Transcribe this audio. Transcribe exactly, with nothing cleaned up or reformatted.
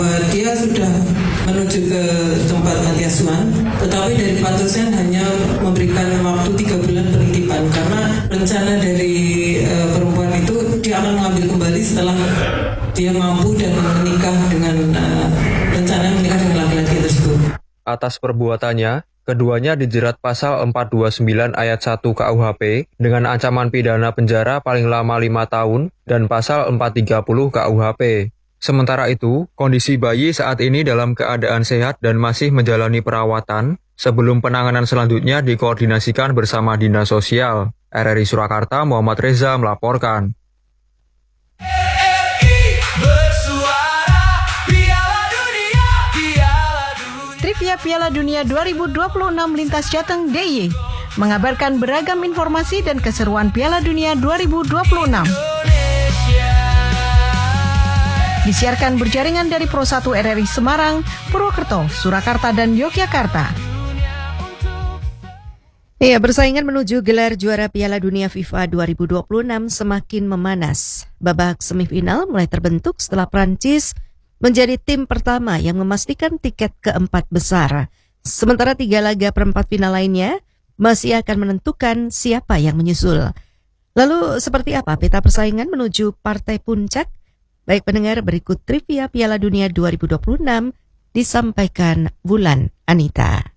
Dia sudah menuju ke tempat panti asuhan, tetapi dari Pak dosen hanya memberikan waktu tiga bulan penitipan karena rencana dari uh, perempuan itu dia akan mengambil kembali setelah dia mampu dan menikah dengan uh, rencana menikah dengan laki-laki tersebut. Atas perbuatannya, keduanya dijerat pasal empat dua sembilan ayat satu K U H P dengan ancaman pidana penjara paling lama lima tahun dan pasal empat tiga puluh K U H P. Sementara itu, kondisi bayi saat ini dalam keadaan sehat dan masih menjalani perawatan sebelum penanganan selanjutnya dikoordinasikan bersama Dinas Sosial. R R I Surakarta, Muhammad Reza melaporkan. Trivia Piala Dunia dua ribu dua puluh enam Lintas Jateng D I Y mengabarkan beragam informasi dan keseruan Piala Dunia dua ribu dua puluh enam. Disiarkan berjaringan dari Pro satu R R I Semarang, Purwokerto, Surakarta, dan Yogyakarta. Ya, persaingan menuju gelar juara Piala Dunia FIFA dua ribu dua puluh enam semakin memanas. Babak semifinal mulai terbentuk setelah Prancis menjadi tim pertama yang memastikan tiket keempat besar. Sementara tiga laga perempat final lainnya masih akan menentukan siapa yang menyusul. Lalu seperti apa peta persaingan menuju partai puncak? Baik pendengar, berikut trivia Piala Dunia dua ribu dua puluh enam disampaikan Wulan Anita.